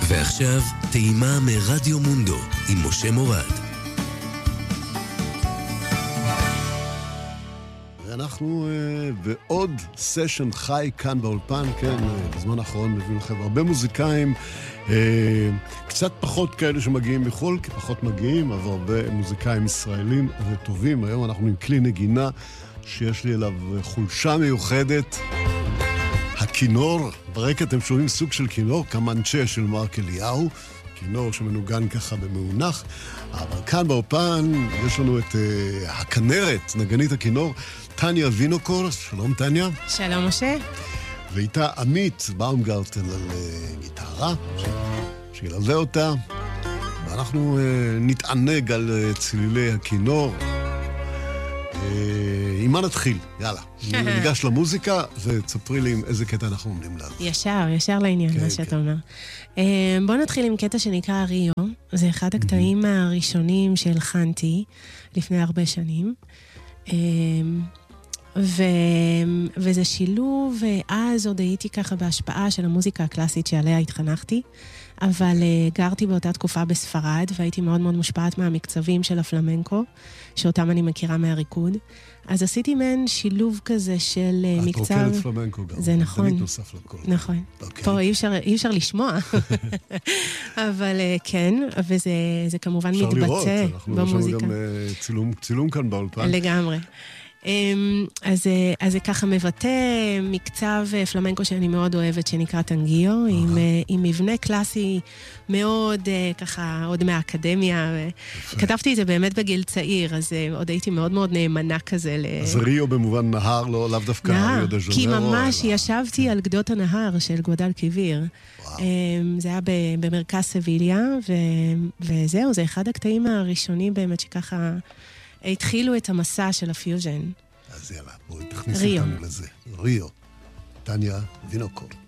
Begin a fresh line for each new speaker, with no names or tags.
ועכשיו, טעימה מרדיו מונדו עם משה מורד.
אנחנו בעוד סשן חי כאן באולפן, כן, בזמן האחרון מביאים לכם הרבה מוזיקאים, קצת פחות כאלה שמגיעים מחול, כי פחות מגיעים, אבל הרבה מוזיקאים ישראלים וטובים. היום אנחנו עם כלי נגינה שיש לי אליו חולשה מיוחדת, הכינור. ברקע אתם שומעים סוג של כינור, קמנצ'ה של מרק אליהו, כינור שמנוגן ככה במאונח, אבל כאן באולפן יש לנו את הכנרת, נגנית הכינור, טניה וינוקור. שלום טניה.
שלום משה.
ואיתה עמית באומגרטן על גיטרה, שילווה אותה, ואנחנו נתענג על צלילי הכינור. עם מה נתחיל? יאללה. ניגש למוזיקה ותספרי לי עם איזה קטע אנחנו עומדים לה.
ישר לעניין, מה שאתה אומר. בוא נתחיל עם קטע שנקרא ריו. זה אחד הקטעים הראשונים שהלחנתי לפני הרבה שנים. וזה שילוב, אז עוד הייתי ככה בהשפעה של המוזיקה הקלאסית שעליה התחנכתי, אבל גרתי באותה תקופה בספרד, והייתי מאוד מאוד מושפעת מהמקצבים של הפלמנקו, שאותם אני מכירה מהריקוד. אז עשיתי מעין שילוב כזה של מקצב... את רוקדת פלמנקו גם. זה נכון.
תמיד נוסף לכל.
נכון. פה אי אפשר לשמוע. אבל כן, וזה כמובן מתבטא במוזיקה.
אפשר לראות, אנחנו גם צילום כאן באולפן.
לגמרי. אז זה ככה מבטא מקצב פלמנקו שאני מאוד אוהבת, שנקרא טנגיו, עם מבנה קלאסי מאוד ככה, עוד מהאקדמיה. כתבתי את זה באמת בגיל צעיר, אז עוד הייתי מאוד מאוד נאמנה כזה.
אז ריו במובן נהר, לאו דווקא ריו דה ז'נרו.
כי ממש ישבתי על גדות הנהר של גואדלקיביר. זה היה במרכז סביליה, וזהו, זה אחד הקטעים הראשונים באמת שככה... התחילו את המסע של הפיוז'ן.
אז יאללה, בואי תכניסי אותנו לזה. ריו, טניה וינוקור.